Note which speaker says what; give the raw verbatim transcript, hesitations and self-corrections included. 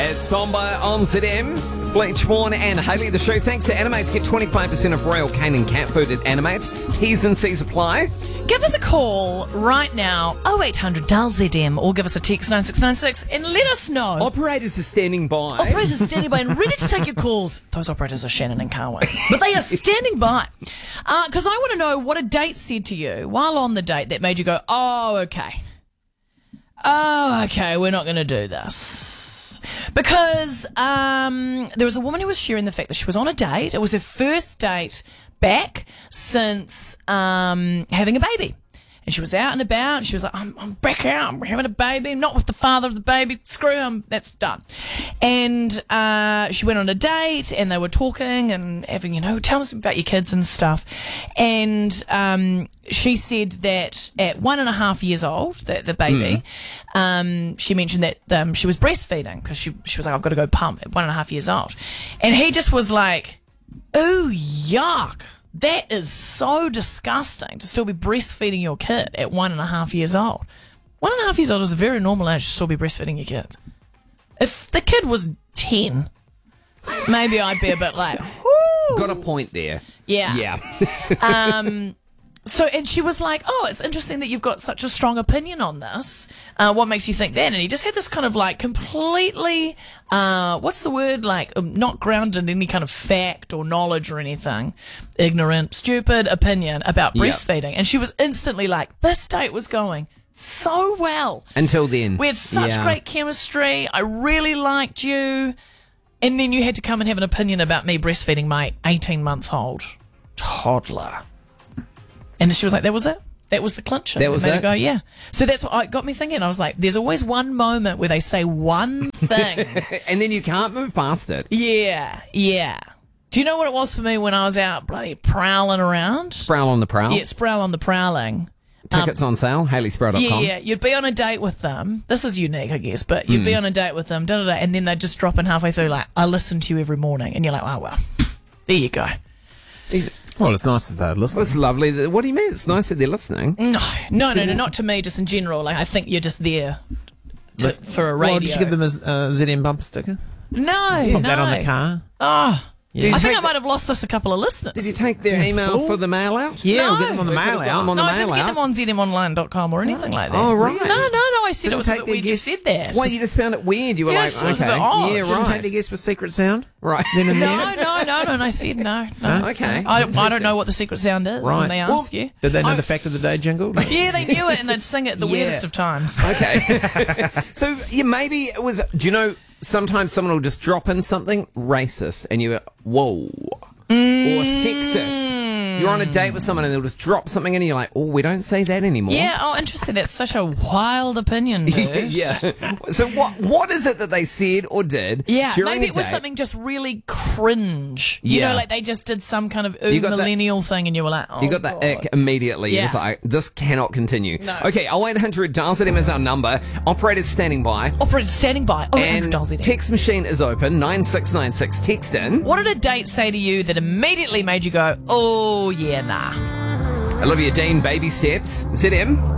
Speaker 1: It's Somber on Z M. Fletch Warren and Hayley, the show. Thanks to Animates. Get twenty-five percent of Royal Canin cat food at Animates. T's and C's apply.
Speaker 2: Give us a call right now, oh eight hundred dial Z M, or give us a text nine six nine six and let us know.
Speaker 1: Operators are standing by.
Speaker 2: Operators are standing by and ready to take your calls. Those operators are Shannon and Carwin. But they are standing by. Because uh, I want to know what a date said to you while on the date that made you go, oh, okay. Oh, okay, we're not going to do this. Because um, there was a woman who was sharing the fact that she was on a date. It was her first date back since um, having a baby. And she was out and about. And she was like, I'm, I'm back out. I'm having a baby. Not with the father of the baby. Screw him. That's done. And uh, she went on a date and they were talking and having, you know, tell us about your kids and stuff. And um, she said that at one and a half years old, the, the baby, mm. um, she mentioned that um, she was breastfeeding because she, she was like, I've got to go pump at one and a half years old. And he just was like, ooh, yuck. That is so disgusting to still be breastfeeding your kid at one and a half years old. One and a half years old is a very normal age to still be breastfeeding your kid. If the kid was ten, maybe I'd be a bit like, whoo.
Speaker 1: Got a point there.
Speaker 2: Yeah.
Speaker 1: Yeah.
Speaker 2: um, so, and she was like, oh, it's interesting that you've got such a strong opinion on this. Uh, what makes you think that? And he just had this kind of like completely, uh, what's the word? Like um, not grounded in any kind of fact or knowledge or anything. Ignorant, stupid opinion about breastfeeding. Yep. And she was instantly like, this date was going so well.
Speaker 1: Until then.
Speaker 2: We had such
Speaker 1: yeah. great
Speaker 2: chemistry. I really liked you. And then you had to come and have an opinion about me breastfeeding my eighteen-month-old toddler. And she was like, that was it? That was the clincher.
Speaker 1: That was
Speaker 2: made
Speaker 1: it?
Speaker 2: Her go, yeah. So that's what it got me thinking. I was like, there's always one moment where they say one thing.
Speaker 1: And then you can't move past it.
Speaker 2: Yeah, yeah. Do you know what it was for me when I was out bloody prowling around?
Speaker 1: Sproul on the prowl.
Speaker 2: Yeah, sproul on the prowling.
Speaker 1: Tickets um, on sale, Hayley Sproul dot com.
Speaker 2: Yeah, yeah. You'd be on a date with them. This is unique, I guess, but you'd mm. be on a date with them, da da da, and then they'd just drop in halfway through, like, I listen to you every morning. And you're like, oh, well, there you go.
Speaker 3: Well, it's nice that they're listening.
Speaker 1: It's lovely. What do you mean? It's nice that they're listening.
Speaker 2: No, no, no, no, not to me, just in general. Like, I think you're just there just
Speaker 3: but,
Speaker 2: for a radio.
Speaker 3: Well, did you give them a uh, Z M bumper sticker?
Speaker 2: No,
Speaker 3: Pop
Speaker 2: no.
Speaker 3: that on the car?
Speaker 2: Oh.
Speaker 3: Yeah.
Speaker 2: I think I might have lost us a couple of listeners.
Speaker 1: Did you take their email
Speaker 3: fool?
Speaker 1: for the mail out?
Speaker 3: Yeah,
Speaker 2: no.
Speaker 3: we'll get them on the mail out.
Speaker 1: On the
Speaker 2: no,
Speaker 1: mail
Speaker 2: I didn't
Speaker 1: out.
Speaker 2: get them on Z M online dot com or anything like that.
Speaker 1: Oh, right.
Speaker 2: No, no, no. I said
Speaker 3: Didn't
Speaker 2: it was
Speaker 3: take
Speaker 2: a bit weird you said that.
Speaker 1: Well, you just found it weird. You were
Speaker 2: Yes,
Speaker 1: like,
Speaker 2: it was a
Speaker 1: okay.
Speaker 2: bit odd.
Speaker 1: Yeah,
Speaker 3: Didn't
Speaker 1: right.
Speaker 3: take their guess for secret sound?
Speaker 1: Right.
Speaker 3: Then and
Speaker 2: No,
Speaker 3: there?
Speaker 2: no, no, no, no. I said no. no.
Speaker 3: Huh?
Speaker 1: Okay.
Speaker 2: I don't, I don't know what the secret sound is
Speaker 3: Right.
Speaker 2: when they
Speaker 1: Well,
Speaker 2: ask you.
Speaker 3: Did they know
Speaker 1: I-
Speaker 3: the fact of the day jingle?
Speaker 2: Yeah, they knew it and they'd sing it at the
Speaker 3: Yeah.
Speaker 2: weirdest of times.
Speaker 1: Okay. So, yeah, maybe it was, do you know, sometimes someone will just drop in something racist and you, whoa.
Speaker 2: Mm.
Speaker 1: Or sexist. You're on a date with someone and they'll just drop something in and you're like, oh, we don't say that anymore.
Speaker 2: Yeah, oh, interesting. That's such a wild opinion, dude.
Speaker 1: Yeah. So what what is it that they said or did
Speaker 2: Yeah,
Speaker 1: during
Speaker 2: maybe
Speaker 1: the
Speaker 2: it was
Speaker 1: date?
Speaker 2: something just really cringe. You
Speaker 1: Yeah.
Speaker 2: know, like they just did some kind of
Speaker 1: You got that-
Speaker 2: millennial thing and you were like, oh,
Speaker 1: You got
Speaker 2: God.
Speaker 1: that ick immediately. You're
Speaker 2: Yeah.
Speaker 1: just like, this cannot continue.
Speaker 2: No.
Speaker 1: Okay, oh eight hundred dial Z M is our number. Operators standing by.
Speaker 2: Operator standing by. Oh,
Speaker 1: And
Speaker 2: and
Speaker 1: text machine is open. nine six nine six. Text in.
Speaker 2: What did a date say to you that immediately made you go, oh, yeah, nah?
Speaker 1: Olivia Dean, Baby Steps. Z M.